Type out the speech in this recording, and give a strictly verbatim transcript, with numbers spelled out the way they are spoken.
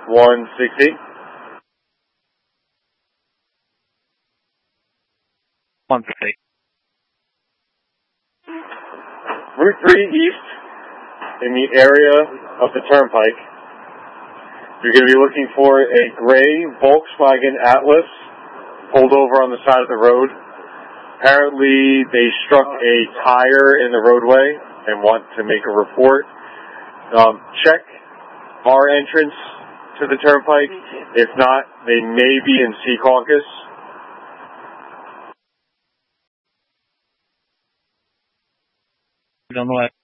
one sixty. one sixty. Route three East, in the area of the Turnpike. You're going to be looking for a gray Volkswagen Atlas pulled over on the side of the road. Apparently, they struck a tire in the roadway and want to make a report. Um, check our entrance to the Turnpike. If not, they may be in Secaucus. On the way.